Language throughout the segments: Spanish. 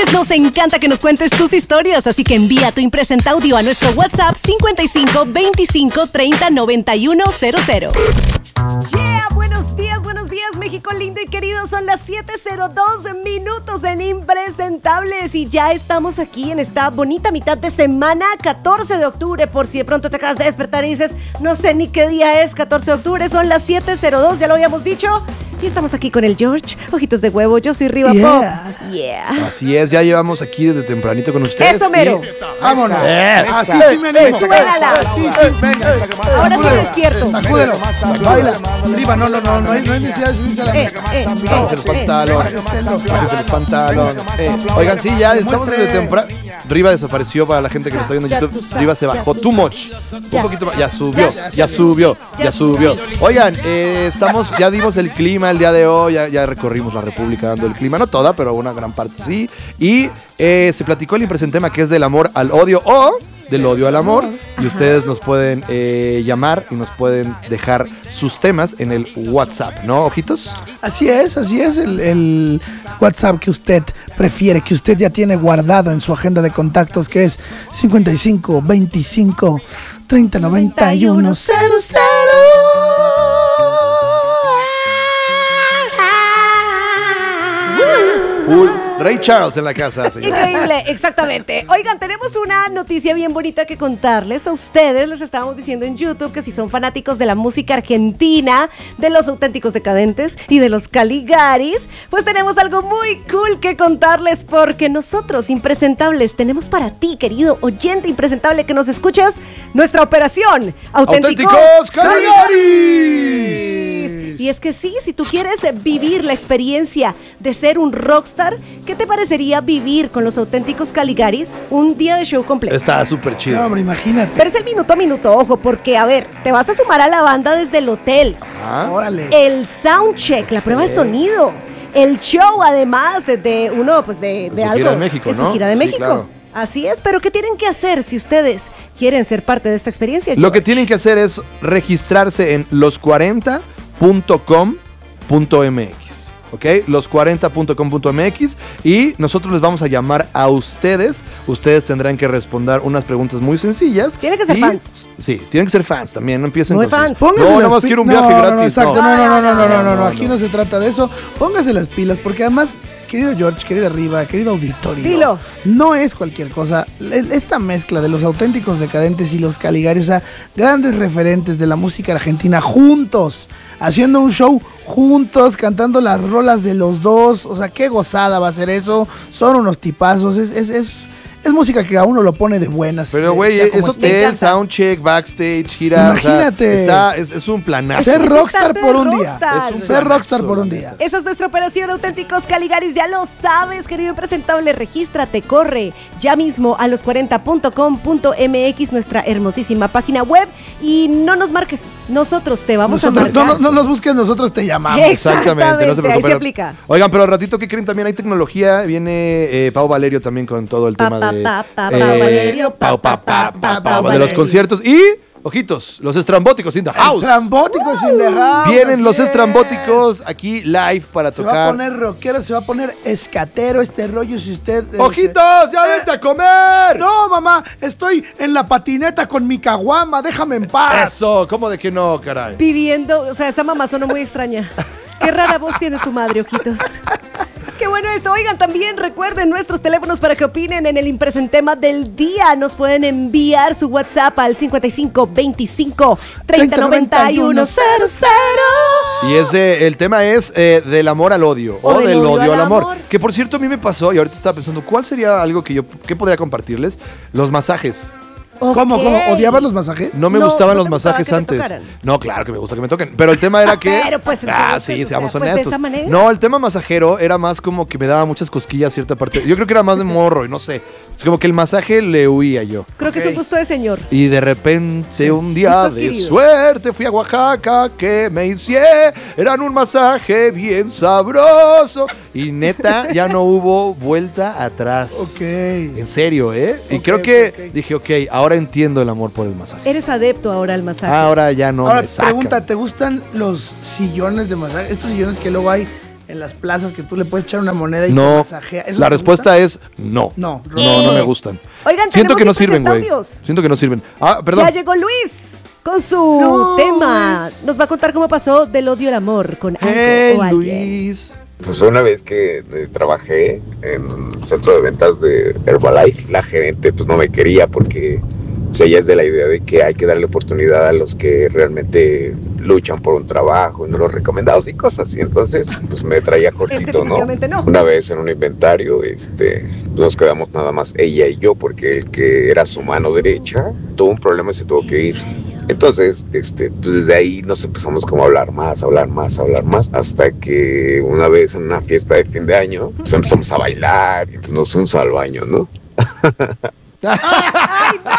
ustedes nos encanta que nos cuentes tus historias, así que envía tu impresenta audio a nuestro WhatsApp 55 25 30 91 00. Yeah, buenos días, México lindo y querido. Son las 7:02 minutos en Impresentables y ya estamos aquí en esta bonita mitad de semana, 14 de octubre, por si de pronto te acabas de despertar y dices, no sé ni qué día es, 14 de octubre, son las 7:02, ya lo habíamos dicho. Y estamos aquí con el George, ojitos de huevo, yo soy Riva Pop. Yeah. Así es, ya llevamos aquí desde tempranito con ustedes. Eso mero. Vámonos. Así sí me animo. Suénala. Sí, venga. Ahora sí despierto. Sacúdelo. Baila. Riva, no hay necesidad de subirse a la mesa. Bájense los pantalones. Bájense los pantalones. Oigan, sí, ya estamos desde temprano. Riva desapareció para la gente que lo está viendo en YouTube. Riva se bajó too much. Un poquito más. Ya subió. Oigan, ya dimos el clima el día de hoy. Ya recorrimos la República dando el clima. No toda, pero una gran parte sí. Y se platicó el impresentema que es del amor al odio o del odio al amor. Y ustedes nos pueden llamar y nos pueden dejar sus temas en el WhatsApp, ¿no, ojitos? Así es, el WhatsApp que usted prefiere, que usted ya tiene guardado en su agenda de contactos, que es 55 25 30 91 00. Ray Charles en la casa, señor. Increíble, exactamente. Oigan, tenemos una noticia bien bonita que contarles a ustedes. Les estábamos diciendo en YouTube que si son fanáticos de la música argentina, de los Auténticos Decadentes y de los Caligaris, pues tenemos algo muy cool que contarles, porque nosotros, Impresentables, tenemos para ti, querido oyente impresentable que nos escuchas, nuestra operación ¡Auténticos Caligaris! Y es que sí, si tú quieres vivir la experiencia de ser un rockstar, ¿qué te parecería vivir con los Auténticos Caligaris un día de show completo? Está súper chido. No, hombre, imagínate. Pero es el minuto a minuto, ojo, porque, a ver, te vas a sumar a la banda desde el hotel. Órale. El soundcheck, la prueba de sonido. El show, además, de uno, pues, de su algo. gira de México, de ¿no? su gira de Sí, México. claro. Así es, pero ¿qué tienen que hacer si ustedes quieren ser parte de esta experiencia? Lo que tienen que hacer es registrarse en los40.com.mx. ¿Ok? Los40.com.mx y nosotros les vamos a llamar a ustedes. Ustedes tendrán que responder unas preguntas muy sencillas. Tienen que ser fans. Sí, tienen que ser fans también. No empiecen Muy con fans. sus... No, nada más quiero un viaje gratis. No, exacto. No. No. Aquí no se trata de eso. Póngase las pilas, porque además, querido George, querida Riva, querido auditorio, Dilo. no es cualquier cosa. Esta mezcla de los Auténticos Decadentes y los Caligaris, grandes referentes de la música argentina, juntos, haciendo un show juntos, cantando las rolas de los dos. O sea, qué gozada va a ser eso. Son unos tipazos. Es música que a uno lo pone de buenas. Pero, güey, es hotel, soundcheck, backstage, gira. Imagínate. O sea, es un planazo. Ser rockstar por un rockstar. día. Ser rockstar por un día. Esa es nuestra operación Auténticos Caligaris, ya lo sabes, querido impresentable. Regístrate, corre ya mismo a los40.com.mx, nuestra hermosísima página web, y no nos marques, nosotros te vamos a marcar. No nos busques, nosotros te llamamos. Exactamente, no se ahí preocupen. se aplica. Oigan, pero al ratito, ¿qué creen? También hay tecnología. Viene Pau Valerio también con todo el tema de de los conciertos. Y, ojitos, los estrambóticos in the house. Estrambóticos in the house. Vienen los estrambóticos aquí live para tocar. Se va a poner rockero, se va a poner escatero este rollo si usted... ¡Ojitos! ¡Ya vente a comer! No, mamá, estoy en la patineta con mi caguama, déjame en paz. Eso, ¿cómo de que no, caray? Viviendo, o sea, esa mamá sonó muy extraña. Qué rara voz tiene tu madre, ojitos. Qué bueno esto. Oigan, también recuerden nuestros teléfonos para que opinen en el impresentema del día. Nos pueden enviar su WhatsApp al 55 25 30 91 00. Y el tema es del amor al odio o del odio al amor. Que por cierto a mí me pasó y ahorita estaba pensando, ¿cuál sería algo que podría compartirles? Los masajes. ¿Cómo? ¿Odiabas los masajes? No me gustaban los masajes antes. No, claro que me gusta que me toquen. Pero el tema era que... Pero pues... sí, seamos pues, honestos. de esa manera. No, el tema masajero era más como que me daba muchas cosquillas cierta parte. Yo creo que era más de morro y no sé. Es como que el masaje le huía yo. Creo que es un gusto de señor. Y de repente un día de suerte fui a Oaxaca que me hicieran un masaje bien sabroso. Y neta, ya no hubo vuelta atrás. Ok. En serio, ¿eh? Y creo que dije, ok, ahora entiendo el amor por el masaje. Eres adepto ahora al masaje. Ahora ya no Ahora, me sacan. pregunta, ¿te gustan los sillones de masaje? Estos sillones que luego hay en las plazas que tú le puedes echar una moneda y te No, masajea. ¿Esos la te respuesta gustan? es no. No. No me gustan. Oigan, Siento que no tenemos sirven, güey. presentaudios. Siento que no sirven. Ah, perdón. Ya llegó Luis con su tema. Luis. Nos va a contar cómo pasó del odio al amor con algo Hey, o alguien. Luis. Pues una vez que trabajé en un centro de ventas de Herbalife, la gerente pues no me quería porque pues, ella es de la idea de que hay que darle oportunidad a los que realmente luchan por un trabajo y no los recomendados y cosas así. Entonces pues me traía cortito, ¿no? Definitivamente no. Una vez en un inventario nos quedamos nada más ella y yo porque el que era su mano derecha tuvo un problema y se tuvo que ir. Entonces, pues desde ahí nos empezamos como a hablar más, hasta que una vez en una fiesta de fin de año, pues empezamos a bailar y pues nos fuimos al baño, ¿no? ¡Ay, no!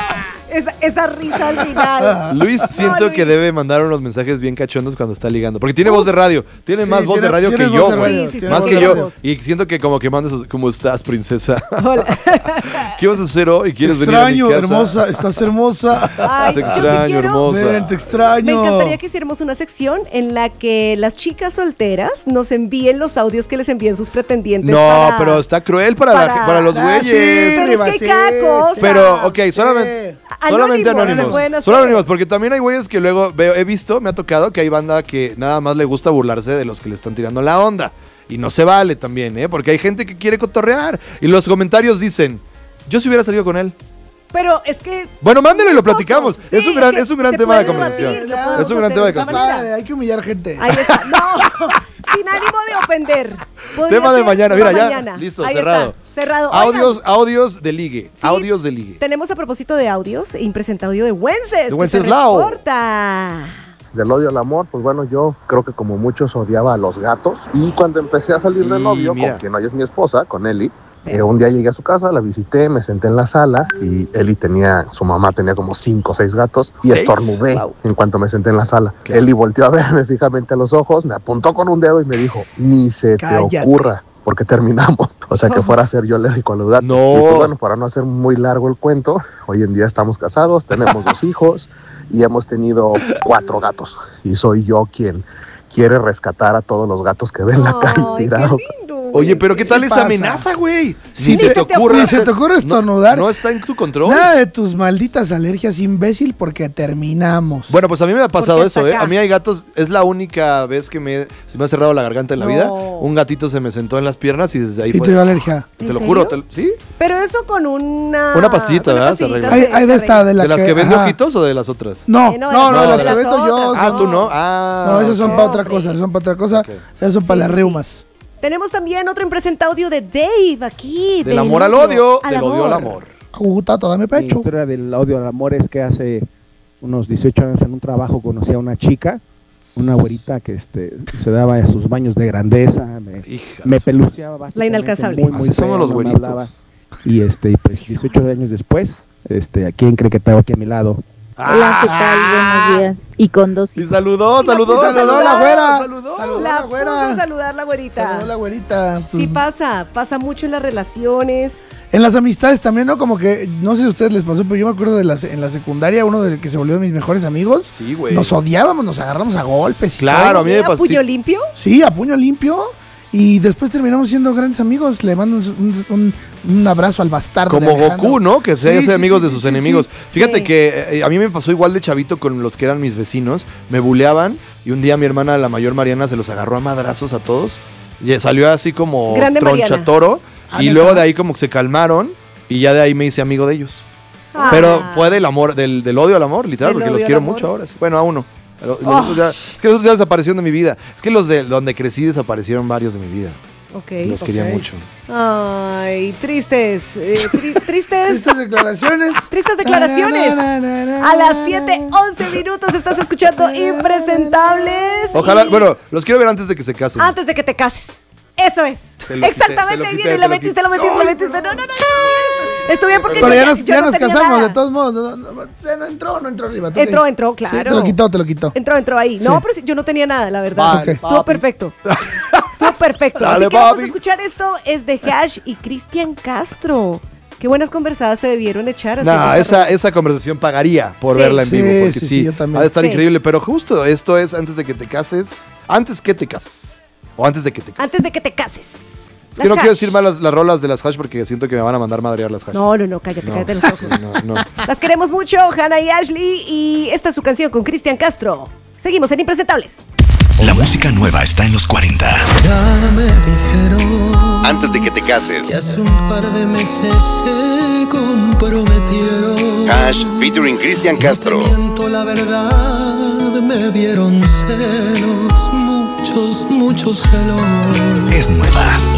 Esa risa al final. Luis, siento Luis. que debe mandar unos mensajes bien cachondos cuando está ligando. Porque tiene voz de radio. Tiene Sí, más voz de tiene- radio que tiene yo, voz de güey. radio, Sí, sí, Más sí, que tiene yo. voz. Y siento que como que mandas, ¿cómo estás, princesa? Hola. ¿Qué vas a hacer hoy? Te ¿Quieres venir a mi extraño, casa? hermosa. Estás hermosa. Ay, Te yo sí extraño, quiero- hermosa. Ven, te extraño. Me encantaría que hiciéramos una sección en la que las chicas solteras nos envíen los audios que les envíen sus pretendientes. No, para- pero está cruel para para- los Ah, sí, güeyes. Pero es que hay sí, cada cosa. Pero, ok, Sí. solamente Anónimos, anónimos. pueden hacer. Solo anónimos, porque también hay güeyes que luego he visto, me ha tocado que hay banda que nada más le gusta burlarse de los que le están tirando la onda. Y no se vale también, ¿eh? Porque hay gente que quiere cotorrear. Y los comentarios dicen, yo si hubiera salido con él. Pero es que. Bueno, mándenlo y lo Pocos. platicamos. Sí, es un gran se tema de puede conversación. debatir, lo Es podemos un gran hacer tema de esta conversación. manera. Padre, hay que humillar gente. Ahí está. No, sin ánimo de ofender. Podría Tema de ser mañana, tema mira, ya. mañana. Listo, Ahí cerrado. está, cerrado. Oigan, Audios de ligue. sí, Audios de ligue. Tenemos a propósito de audios, impresenta audio de Wences. De Wenceslao. Reporta. Del odio al amor, pues bueno, yo creo que como muchos odiaba a los gatos. Y cuando empecé a salir de Y novio, mira. con quien hoy es mi esposa, con Eli, un día llegué a su casa, la visité, me senté en la sala y Eli su mamá tenía como 5 o 6 gatos y 6. estornudé Wow. en cuanto me senté en la sala. Claro. Eli volteó a verme fijamente a los ojos, me apuntó con un dedo y me dijo, ni se Cállate. te ocurra. Porque terminamos, o sea que fuera a ser yo alérgico a los gatos. No. Y pues bueno, para no hacer muy largo el cuento, hoy en día estamos casados, tenemos 2 hijos y hemos tenido 4 gatos. Y soy yo quien quiere rescatar a todos los gatos que ve en la calle Ay, tirados. qué lindo. Oye, pero ¿qué tal ¿Qué esa pasa? amenaza, güey? Sí, Ni se te ocurra. Ni se te ocurre estornudar. No está en tu control. Nada de tus malditas alergias, imbécil, porque terminamos. Bueno, pues a mí me ha pasado Porque eso, hasta ¿eh? acá. A mí hay gatos, es la única vez que se me ha cerrado la garganta en la No. vida. Un gatito se me sentó en las piernas y desde ahí y te fue. dio alergia. Te ¿En lo juro, serio? ¿sí? Pero eso con una. Una pastillita, ¿verdad? Se arregla. Hay de esta, de la ¿De las que vende ajá. ojitos o de las otras? No, No, no, de las las que vendo yo. otras. Ah, son- tú no. Ah. No, esas son no, para otra hombre. cosa, son para otra cosa. Ok. Esas son para Sí, las sí, reumas. Tenemos también otro impresenta audio de Dave aquí. Del amor al odio, del odio al amor. Tato, dame Mi pecho. historia del odio al amor es que hace unos 18 años en un trabajo conocí a una chica, una güerita que se daba a sus baños de grandeza, me peluceaba básicamente. La inalcanzable. Muy, muy Así somos feo, los no me güeritos. hablaba. Y pues 18 años después, ¿a quién cree que tengo aquí a mi lado? Hola, ¿qué tal? Buenos días. Y con 2 Y hijos. saludó, saludó, puso a Saludó a saludar. la güera. Saludó. Saludó a La la puso güera. a saludar la güerita. Saludó a la güerita. Sí pasa mucho en las relaciones. En las amistades también, ¿no? Como que, no sé si a ustedes les pasó, pero yo me acuerdo en la secundaria, uno del que se volvió de mis mejores amigos. Sí, güey. Nos odiábamos, nos agarramos a golpes. y Claro, todo. a mí me ¿A pasó. puño limpio? Sí, a puño limpio. Y después terminamos siendo grandes amigos. Le mando un abrazo al bastardo. Como de Alejandro. Goku, ¿no? Que se Sí, hace sí, amigos sí, de sí, sus sí, enemigos. sí. Fíjate Sí. que a mí me pasó igual de chavito con los que eran mis vecinos. Me buleaban y un día mi hermana, la mayor Mariana, se los agarró a madrazos a todos. Y salió así como Grande Mariana. tronchatoro. Ah, Y ¿neta? luego de ahí como que se calmaron. Y ya de ahí me hice amigo de ellos. Ah. Pero fue del amor, del odio al amor, literal, Del porque odio los al quiero amor. mucho ahora. Sí. Bueno, a uno. Los Oh. otros ya- es que los otros ya desaparecieron de mi vida. Es que los de donde crecí desaparecieron varios de mi vida. Ok. Y los quería ok. mucho. Ay, tristes. Tristes. Estas declaraciones. Tristes declaraciones. A las 7:11 minutos estás escuchando Impresentables. Ojalá, y bueno, los quiero ver antes de que se casen. antes de que te cases. Eso es. Te lo quité, Exactamente, te lo ahí quité, viene, te lo lo metiste, quité. lo metiste, lo metiste. No, no, no, no. Estuvo bien porque Pero yo ya yo no nos tenía casamos, nada. de todos modos. No entró arriba. ¿tú Entró, qué? entró, Sí, claro. te lo quitó. Entró ahí. Sí. No, pero sí, yo no tenía nada, la verdad. Vale, Estuvo papi. perfecto. Estuvo perfecto. Dale, Así que vamos papi. a escuchar esto. Es de Hash y Cristian Castro. Qué buenas conversadas se debieron echar. así No, que esa conversación pagaría por Sí. verla en Sí, vivo, porque sí, sí, yo también. ha de estar Sí. increíble. Pero justo esto es antes de que te cases, antes que te cases. O antes de que te cases. Antes de que te cases. Es que no quiero decir mal las rolas de las Hash porque siento que me van a mandar madrear las Hash. No, cállate los ojos. No. Las queremos mucho, Hannah y Ashley. Y esta es su canción con Cristian Castro. Seguimos en Impresentables. La música nueva está en los 40. Ya me dijeron Antes de que te cases. que hace un par de meses se comprometieron. Hash featuring Cristian Castro. No te miento, la verdad, me dieron celos, muchos celos. Es nueva.